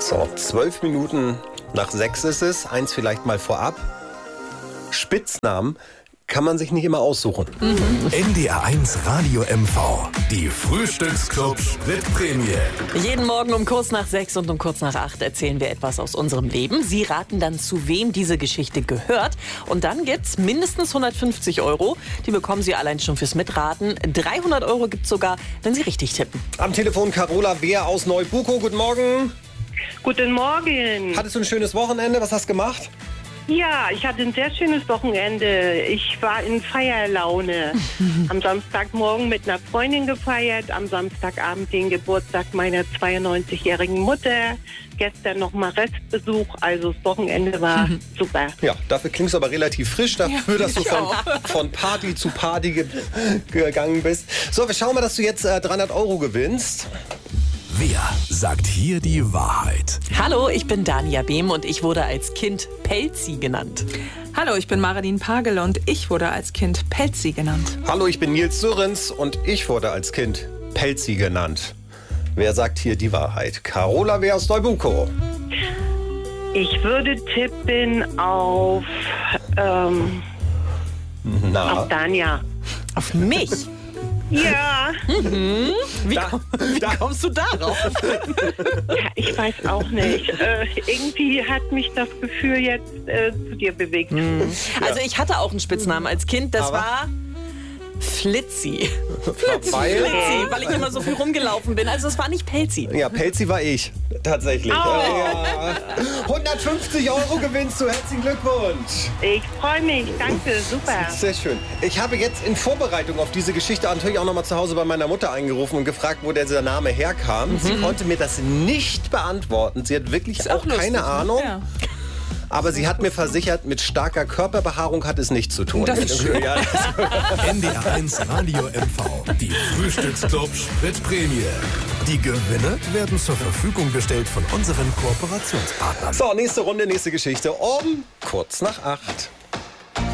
So, 12 Minuten nach 6 ist es. Eins vielleicht mal vorab. Spitznamen kann man sich nicht immer aussuchen. NDR1 Radio MV. Die Frühstücksclub Spritprämie. Jeden Morgen um kurz nach 6 und um kurz nach 8 erzählen wir etwas aus unserem Leben. Sie raten dann, zu wem diese Geschichte gehört. Und dann gibt's mindestens 150 €. Die bekommen Sie allein schon fürs Mitraten. 300 € gibt's sogar, wenn Sie richtig tippen. Am Telefon Carola Wehr aus Neubukow. Guten Morgen. Guten Morgen. Hattest du ein schönes Wochenende? Was hast du gemacht? Ja, ich hatte ein sehr schönes Wochenende. Ich war in Feierlaune. Am Samstagmorgen mit einer Freundin gefeiert, am Samstagabend den Geburtstag meiner 92-jährigen Mutter. Gestern nochmal Restbesuch, also das Wochenende war super. Ja, dafür klingst du aber relativ frisch, dafür, dass du von Party zu Party gegangen bist. So, wir schauen mal, dass du jetzt 300 € gewinnst. Wer sagt hier die Wahrheit? Hallo, ich bin Dania Behm und ich wurde als Kind Pelzi genannt. Hallo, ich bin Maradin Pagel und ich wurde als Kind Pelzi genannt. Hallo, ich bin Nils Sürrens und ich wurde als Kind Pelzi genannt. Wer sagt hier die Wahrheit? Carola Wehr aus Neubukow. Ich würde tippen auf Dania. Auf mich? Ja. Wie kommst du darauf? Ja, ich weiß auch nicht. Irgendwie hat mich das Gefühl jetzt zu dir bewegt. Also ich hatte auch einen Spitznamen als Kind, das war Flitzi. Weil ich immer so viel rumgelaufen bin. Also es war nicht Pelzi. Ja, Pelzi war ich. Tatsächlich. Oh. Ja. 150 € gewinnst du. Herzlichen Glückwunsch. Ich freue mich. Danke. Super. Sehr schön. Ich habe jetzt in Vorbereitung auf diese Geschichte natürlich auch noch mal zu Hause bei meiner Mutter angerufen und gefragt, wo dieser Name herkam. Sie konnte mir das nicht beantworten. Sie hat wirklich auch keine Ahnung. Ja. Aber sie hat mir versichert, mit starker Körperbehaarung hat es nichts zu tun. Das ist schön. Ja, NDR1 Radio MV. Die Frühstücksclub Spritprämie. Die Gewinne werden zur Verfügung gestellt von unseren Kooperationspartnern. So, nächste Runde, nächste Geschichte um kurz nach 8.